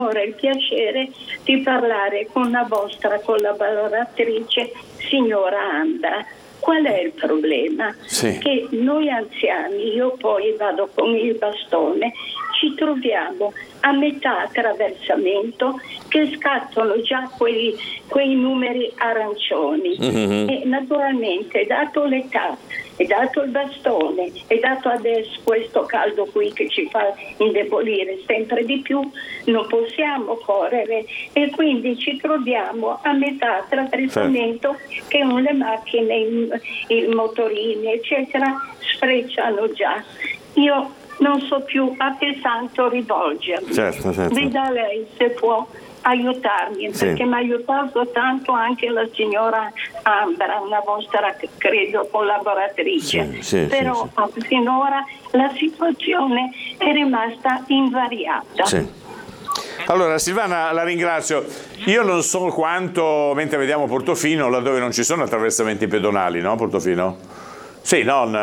ora il piacere di parlare con la vostra collaboratrice, signora Anda. Qual è il problema? Sì. Che noi anziani, io poi vado con il bastone, ci troviamo a metà attraversamento che scattano già quei numeri arancioni. E naturalmente, dato l'età, e dato il bastone, e dato adesso questo caldo qui che ci fa indebolire sempre di più, non possiamo correre e quindi ci troviamo a metà attraversamento che le macchine, i motorini eccetera sfrecciano già. Io non so più a che santo rivolgermi. Certo. Veda lei se può aiutarmi, perché mi ha aiutato tanto anche la signora Ambra, una vostra credo collaboratrice, però finora la situazione è rimasta invariata. Allora Silvana, la ringrazio. Io non so quanto, mentre vediamo Portofino, laddove non ci sono attraversamenti pedonali, no Portofino? Sì, non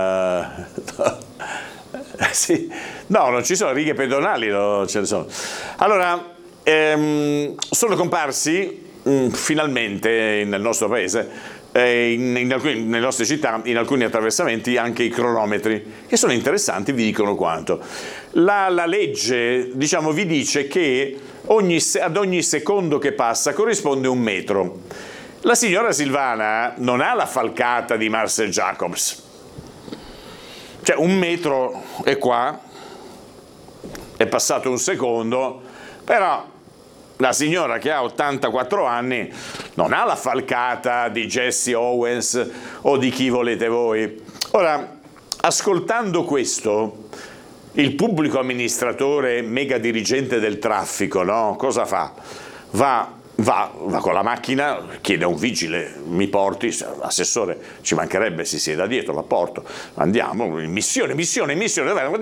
non ci sono righe pedonali, ce ne sono. Allora, sono comparsi finalmente nel nostro paese, nelle nostre città, in alcuni attraversamenti, anche i cronometri, che sono interessanti, vi dicono quanto. La legge, diciamo, vi dice che ad ogni secondo che passa corrisponde un metro. La signora Silvana non ha la falcata di Marcel Jacobs, cioè un metro è qua, è passato un secondo, però la signora che ha 84 anni non ha la falcata di Jesse Owens o di chi volete voi. Ora, ascoltando questo, il pubblico amministratore mega dirigente del traffico, no? Cosa fa? Va con la macchina, chiede a un vigile, mi porti, assessore, ci mancherebbe, si sieda dietro, la porto, andiamo, missione, vado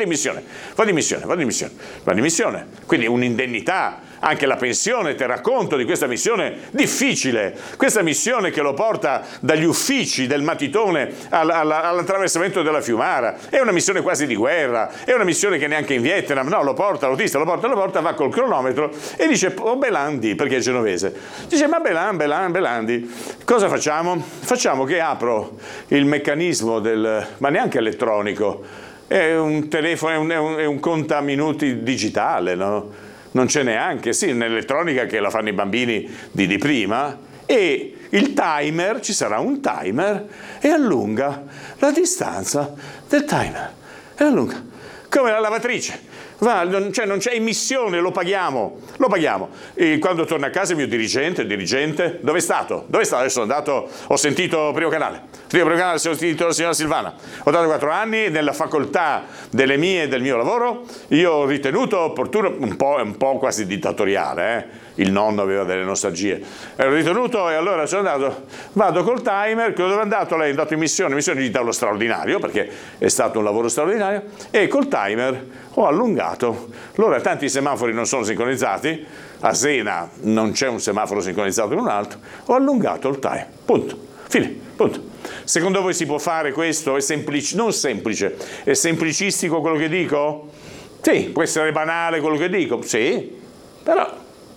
di missione, quindi un'indennità, anche la pensione, te racconto di questa missione difficile, questa missione che lo porta dagli uffici del Matitone all'attraversamento della Fiumara, è una missione quasi di guerra, è una missione che neanche in Vietnam, no, l'autista lo porta, va col cronometro e dice, oh Belandi, perché è genovese, dice, ma Belandi, cosa facciamo? Facciamo che apro il meccanismo ma neanche elettronico, è un telefono, è un contaminuti digitale, no? Non c'è neanche, sì, nell'elettronica che la fanno i bambini di prima, e il timer, ci sarà un timer e allunga la distanza del timer, e allunga, come la lavatrice. Non c'è emissione, lo paghiamo. E quando torna a casa il mio dirigente, dove è stato? Adesso sono andato, ho sentito Primo Canale, ho sentito la signora Silvana, ho dato 4 anni nella facoltà del mio lavoro, io ho ritenuto opportuno, un po' quasi dittatoriale, il nonno aveva delle nostalgie, ho ritenuto, e allora sono andato, vado col timer, dove è andato? Lei è andato in missione di tavolo straordinario, perché è stato un lavoro straordinario, e col timer ho allungato. Allora tanti semafori non sono sincronizzati, a Sena non c'è un semaforo sincronizzato con un altro, ho allungato il time, punto, fine, punto. Secondo voi si può fare questo? È non semplice, è semplicistico quello che dico? Sì, può essere banale quello che dico, sì, però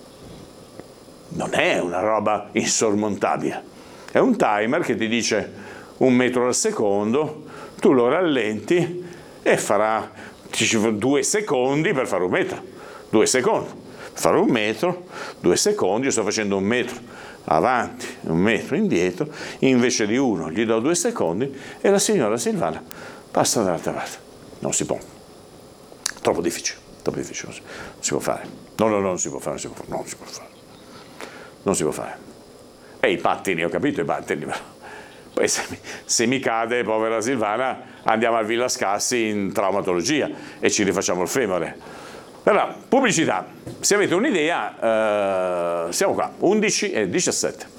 non è una roba insormontabile, è un timer che ti dice 1 metro al secondo, tu lo rallenti e farà 2 secondi per fare 1 metro, 2 secondi, per fare 1 metro, 2 secondi, io sto facendo 1 metro avanti, 1 metro indietro, invece di 1 gli do 2 secondi e la signora Silvana passa dall'altra parte. Non si può, troppo difficile, non si può fare, non si può fare. E i pattini, ho capito i pattini, poi se mi cade, povera Silvana, andiamo al Villa Scassi in traumatologia e ci rifacciamo il femore. Allora, pubblicità, se avete un'idea, siamo qua, 11:17.